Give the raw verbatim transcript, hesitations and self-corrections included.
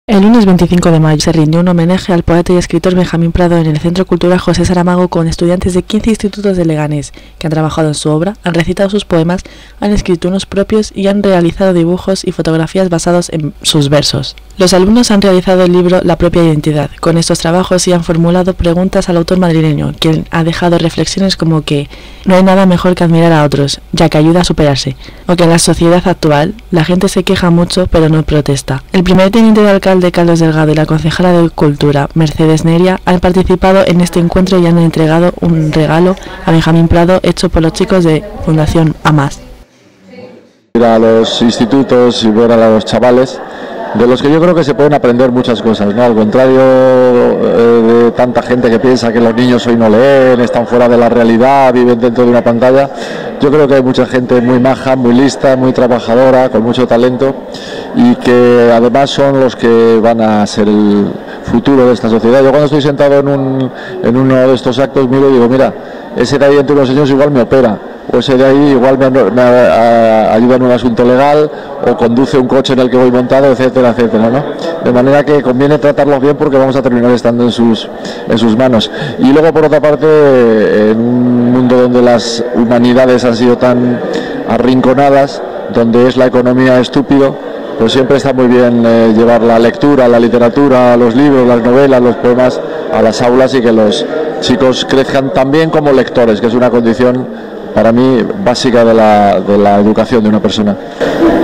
El lunes veinticinco de mayo se rindió un homenaje al poeta y escritor Benjamín Prado en el Centro Cultural José Saramago con estudiantes de quince institutos de Leganés que han trabajado en su obra, han recitado sus poemas, han escrito unos propios y han realizado dibujos y fotografías basados en sus versos. Los alumnos han realizado el libro La propia identidad. Con estos trabajos y han formulado preguntas al autor madrileño, quien ha dejado reflexiones como que no hay nada mejor que admirar a otros, ya que ayuda a superarse, o que en la sociedad actual la gente se queja mucho pero no protesta. El primer teniente de alcalde de Carlos Delgado y la concejala de Cultura, Mercedes Neria, han participado en este encuentro y han entregado un regalo a Benjamín Prado hecho por los chicos de Fundación AMAS. Ir a los institutos y ver a los chavales, de los que yo creo que se pueden aprender muchas cosas, ¿no? Al contrario eh, de tanta gente que piensa que los niños hoy no leen, están fuera de la realidad, viven dentro de una pantalla, yo creo que hay mucha gente muy maja, muy lista, muy trabajadora, con mucho talento y que además son los que van a ser el futuro de esta sociedad. Yo cuando estoy sentado en, un, en uno de estos actos miro y digo, mira, ese de ahí entre los años igual me opera, o ese de ahí igual me, me a, a, ayuda en un asunto legal, o conduce un coche en el que voy montado, etcétera, etcétera, ¿no? De manera que conviene tratarlos bien porque vamos a terminar estando en sus, en sus manos. Y luego, por otra parte, en un mundo donde las humanidades han sido tan arrinconadas, donde es la economía estúpido, pues siempre está muy bien eh, llevar la lectura, la literatura, los libros, las novelas, los poemas a las aulas y que los chicos crezcan también como lectores, que es una condición para mí básica de la, de la educación de una persona.